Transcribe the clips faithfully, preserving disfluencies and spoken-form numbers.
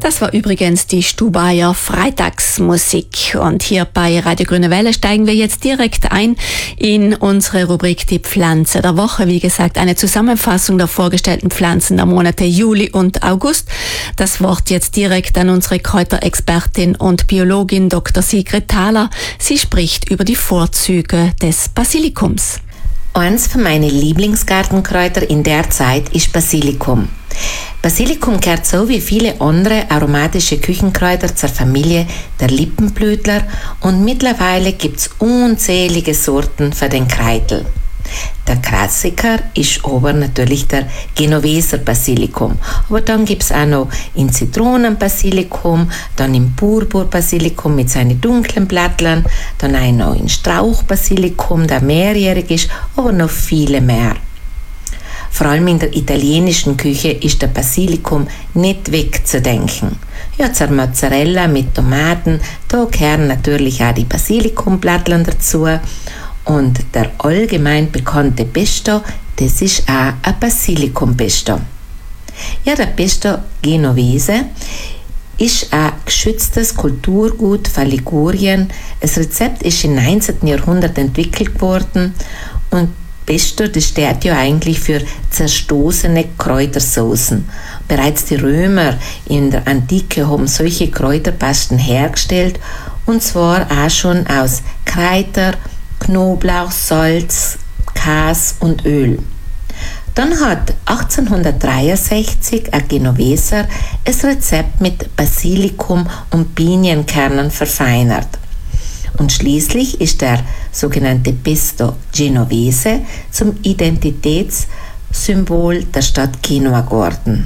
Das war übrigens die Stubaier Freitagsmusik. Und hier bei Radio Grüne Welle steigen wir jetzt direkt ein in unsere Rubrik Die Pflanze der Woche. Wie gesagt, eine Zusammenfassung der vorgestellten Pflanzen der Monate Juli und August. Das Wort jetzt direkt an unsere Kräuterexpertin und Biologin Doktor Sigrid Thaler. Sie spricht über die Vorzüge des Basilikums. Eins von meinen Lieblingsgartenkräuter in der Zeit ist Basilikum. Basilikum gehört so wie viele andere aromatische Küchenkräuter zur Familie der Lippenblütler und mittlerweile gibt's unzählige Sorten für den Kreitel. Der Klassiker ist aber natürlich der Genoveser Basilikum. Aber dann gibt's auch noch in Zitronenbasilikum, dann im Purpurbasilikum mit seinen dunklen Blättern, dann auch noch in Strauchbasilikum, der mehrjährig ist, aber noch viele mehr. Vor allem in der italienischen Küche ist der Basilikum nicht wegzudenken. Ja, zur Mozzarella mit Tomaten, da gehören natürlich auch die Basilikumblättler dazu. Und der allgemein bekannte Pesto, das ist auch ein Basilikumpesto. Ja, der Pesto Genovese ist ein geschütztes Kulturgut von Ligurien. Das Rezept ist im neunzehnten Jahrhundert entwickelt worden und Pesto, das steht ja eigentlich für zerstoßene Kräutersoßen. Bereits die Römer in der Antike haben solche Kräuterpasten hergestellt und zwar auch schon aus Kräuter, Knoblauch, Salz, Käse und Öl. Dann hat achtzehnhundertdreiundsechzig ein Genoveser das Rezept mit Basilikum und Pinienkernen verfeinert. Und schließlich ist der sogenannte Pesto Genovese zum Identitätssymbol der Stadt Genua geworden.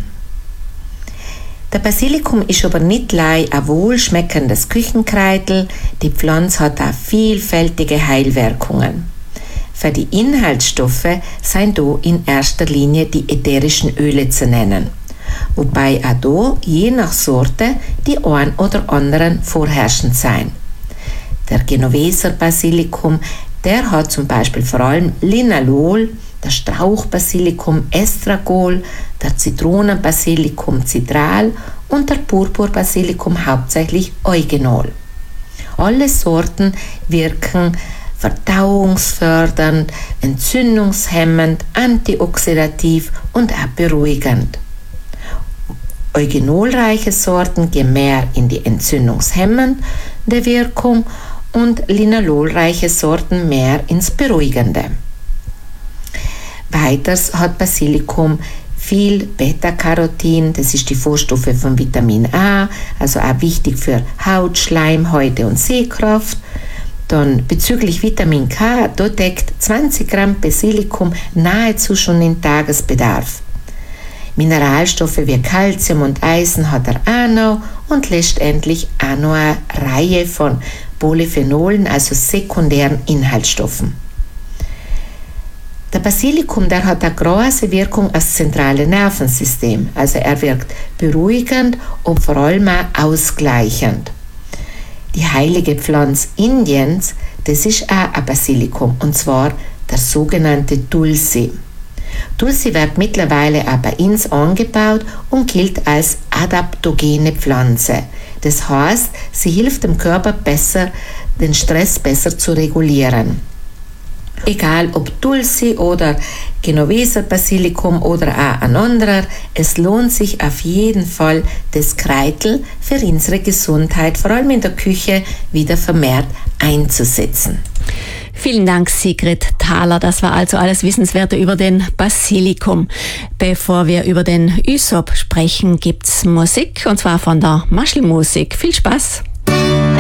Der Basilikum ist aber nicht allein ein wohlschmeckendes Küchenkräutel, die Pflanze hat auch vielfältige Heilwirkungen. Für die Inhaltsstoffe sind hier in erster Linie die ätherischen Öle zu nennen, wobei auch hier je nach Sorte die ein oder anderen vorherrschend sein. Der Genoveser Basilikum, der hat zum Beispiel vor allem Linalol, der Strauchbasilikum Estragol, der Zitronenbasilikum Citral und der Purpurbasilikum hauptsächlich Eugenol. Alle Sorten wirken verdauungsfördernd, entzündungshemmend, antioxidativ und auch beruhigend. Eugenolreiche Sorten gehen mehr in die entzündungshemmende Wirkung und linalolreiche Sorten mehr ins Beruhigende. Weiters hat Basilikum viel Beta-Carotin, das ist die Vorstufe von Vitamin A, also auch wichtig für Haut, Schleimhäute und Sehkraft. Dann bezüglich Vitamin K, da deckt zwanzig Gramm Basilikum nahezu schon den Tagesbedarf. Mineralstoffe wie Calcium und Eisen hat er auch noch und letztendlich auch noch eine Reihe von Polyphenolen, also sekundären Inhaltsstoffen. Der Basilikum, der hat eine große Wirkung aufs zentrale Nervensystem, also er wirkt beruhigend und vor allem auch ausgleichend. Die heilige Pflanze Indiens, das ist auch ein Basilikum, und zwar der sogenannte Tulsi. Tulsi wird mittlerweile auch bei uns angebaut und gilt als adaptogene Pflanze. Das heißt, sie hilft dem Körper besser, den Stress besser zu regulieren. Egal ob Tulsi oder Genoveser Basilikum oder auch ein anderer, es lohnt sich auf jeden Fall, das Kräutel für unsere Gesundheit, vor allem in der Küche, wieder vermehrt einzusetzen. Vielen Dank, Sigrid Thaler. Das war also alles Wissenswerte über den Basilikum. Bevor wir über den Ysop sprechen, gibt's Musik, und zwar von der Maschelmusik. Viel Spaß!